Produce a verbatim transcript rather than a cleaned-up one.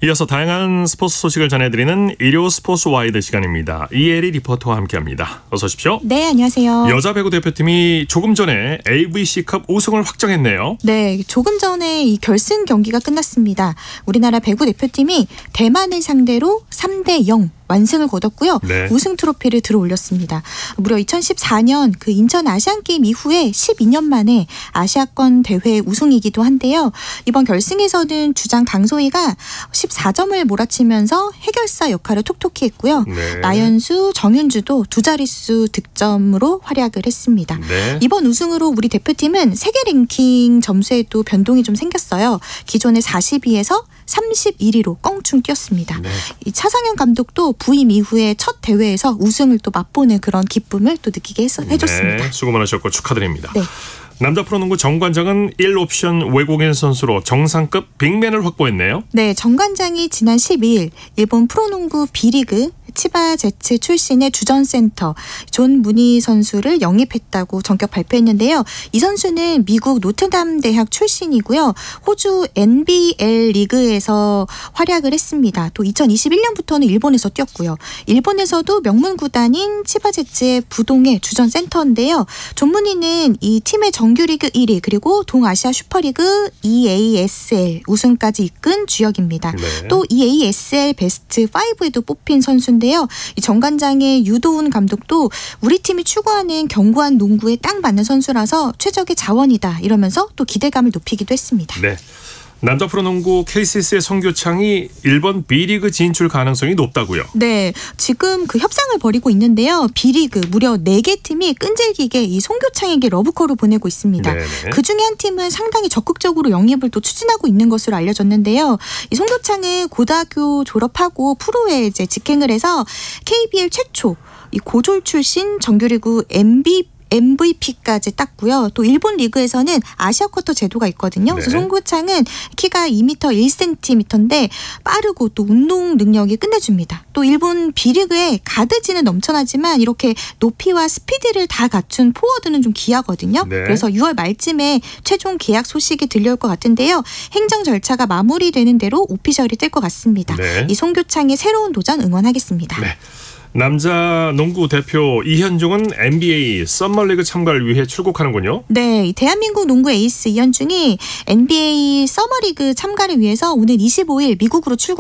이어서 다양한 스포츠 소식을 전해드리는 일요 스포츠 와이드 시간입니다. 이혜리 리포터와 함께합니다. 어서 오십시오. 네, 안녕하세요. 여자 배구 대표팀이 조금 전에 에이브이씨컵 우승을 확정했네요. 네, 조금 전에 이 결승 경기가 끝났습니다. 우리나라 배구 대표팀이 대만을 상대로 삼 대 영 완승을 거뒀고요. 네. 우승 트로피를 들어올렸습니다. 무려 이천십사 년 그 인천 아시안게임 이후에 십이 년 만에 아시아권 대회 우승이기도 한데요. 이번 결승에서는 주장 강소희가 십사 점을 몰아치면서 해결사 역할을 톡톡히 했고요. 네. 나연수, 정윤주도 두 자릿수 득점으로 활약을 했습니다. 네. 이번 우승으로 우리 대표팀은 세계 랭킹 점수에도 변동이 좀 생겼어요. 기존의 사십 위에서 삼십일 위로 껑충 뛰었습니다. 네. 이 차상현 감독도 부임 이후에 첫 대회에서 우승을 또 맛보는 그런 기쁨을 또 느끼게 해서, 해줬습니다. 네, 수고 많으셨고 축하드립니다. 네. 남자 프로농구 정관장은 일 옵션 외국인 선수로 정상급 빅맨을 확보했네요. 네, 정관장이 지난 십이 일 일본 프로농구 B리그 치바 제츠 출신의 주전센터 존 무니 선수를 영입했다고 전격 발표했는데요. 이 선수는 미국 노트담 대학 출신이고요. 호주 엔비엘 리그에서 활약을 했습니다. 또 이천이십일 년부터는 일본에서 뛰었고요. 일본에서도 명문 구단인 치바 제츠의 부동의 주전센터인데요. 존 무니는 이 팀의 정규리그 일 위 그리고 동아시아 슈퍼리그 이에이에스엘 우승까지 이끈 주역입니다. 네. 또 이에이에스엘 베스트 오에도 뽑힌 선수인데요. 이 정관장의 유도훈 감독도 우리 팀이 추구하는 견고한 농구에 딱 맞는 선수라서 최적의 자원이다 이러면서 또 기대감을 높이기도 했습니다. 네. 남자 프로농구 케이씨씨의 성교창이 일본 B리그 진출 가능성이 높다고요? 네, 지금 그 협상을 벌이고 있는데요. B리그 무려 네 개 팀이 끈질기게 이 송교창에게 러브콜을 보내고 있습니다. 네네. 그중에 한 팀은 상당히 적극적으로 영입을 또 추진하고 있는 것으로 알려졌는데요. 이 송교창은 고등학교 졸업하고 프로에 이제 직행을 해서 케이비엘 최초 이 고졸 출신 정규리그 엠비 엠브이피까지 땄고요. 또 일본 리그에서는 아시아 쿼터 제도가 있거든요. 그래서 네. 송교창은 키가 이 미터 일 센티미터인데 빠르고 또 운동 능력이 끝내줍니다. 또 일본 B리그에 가드진은 넘쳐나지만 이렇게 높이와 스피드를 다 갖춘 포워드는 좀 귀하거든요. 네. 그래서 유월 말쯤에 최종 계약 소식이 들려올 것 같은데요. 행정 절차가 마무리되는 대로 오피셜이 뜰 것 같습니다. 네. 이 송교창의 새로운 도전 응원하겠습니다. 네. 남자 농구 대표 이현중은 엔비에이 썸머리그 참가를 위해 출국하는군요. 네, 이 대한민국 농구 에이스 이현중이 엔비에이 서머리그 참가를 위해서 오늘 이십오 일 미국으로 출국